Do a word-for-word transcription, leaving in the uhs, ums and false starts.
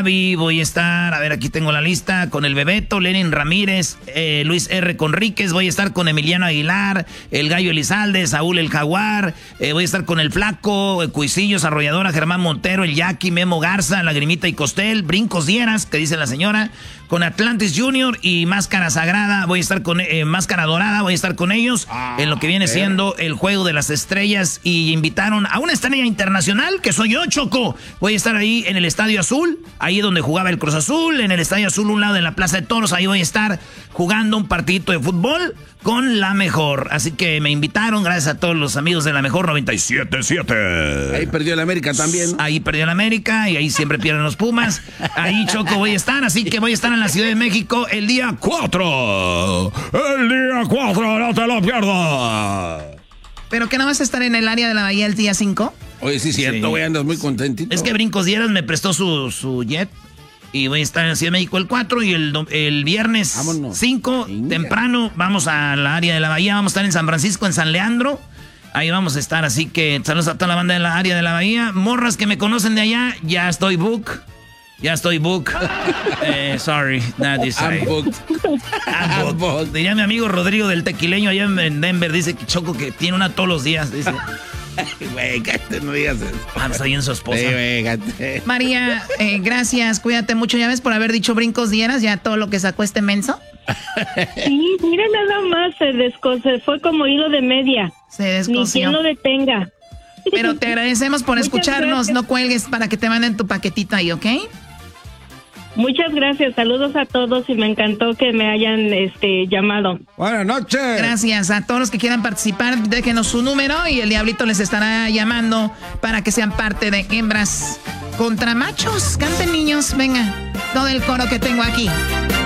Gaby, voy a estar, a ver, aquí tengo la lista, con el Bebeto, Lenin Ramírez, eh, Luis R. Conríquez, voy a estar con Emiliano Aguilar, el Gallo Elizalde, Saúl el Jaguar, eh, voy a estar con el Flaco, el Cuisillos, Arrolladora, Germán Montero, el Jackie, Memo Garza, Lagrimita y Costel, Brincos Dieras, que dice la señora, con Atlantis Junior y Máscara Sagrada, voy a estar con eh, Máscara Dorada, voy a estar con ellos ah, en lo que viene siendo el Juego de las Estrellas y invitaron a una estrella internacional que soy yo, Choco. Voy a estar ahí en el Estadio Azul, ahí donde jugaba el Cruz Azul, en el Estadio Azul, un lado de la Plaza de Toros, ahí voy a estar jugando un partidito de fútbol con La Mejor. Así que me invitaron, gracias a todos los amigos de La Mejor noventa y siete punto siete. Ahí perdió el América también. Ahí perdió el América y ahí siempre pierden los Pumas. Ahí, Choco, voy a estar, así que voy a estar en la Ciudad de México el día cuatro. El día cuatro, no te lo pierdas. ¿Pero que no vas a estar en el área de la Bahía el día cinco? Oye, sí, cierto, güey, sí. Andas muy contentito. Es que Brincos Dieras me prestó su, su jet. Y voy a estar en Ciudad de México el cuatro y el, el viernes cinco, temprano, vamos a la área de la Bahía. Vamos a estar en San Francisco, en San Leandro. Ahí vamos a estar, así que saludos a toda la banda de la área de la Bahía. Morras que me conocen de allá, ya estoy book. Ya estoy book. eh, sorry, that is I'm booked. I'm booked. Diría mi amigo Rodrigo del Tequileño allá en Denver, dice que Choco que tiene una todos los días, dice. Güey, cállate, no digas eso. Ah, está bien su esposa. Sí, güey, cállate. María, eh, gracias, cuídate mucho. Ya ves por haber dicho Brincos Dieras, ya todo lo que sacó este menso. Sí, mira nada más, se descosió, fue como hilo de media. Se descosió. Ni quien lo detenga. Pero te agradecemos por Muchas escucharnos, gracias. No cuelgues para que te manden tu paquetito ahí, ¿ok? Muchas gracias, saludos a todos y me encantó que me hayan este llamado. Buenas noches. Gracias a todos los que quieran participar, déjenos su número y el Diablito les estará llamando para que sean parte de Hembras contra Machos. Canten, niños, venga, todo el coro que tengo aquí.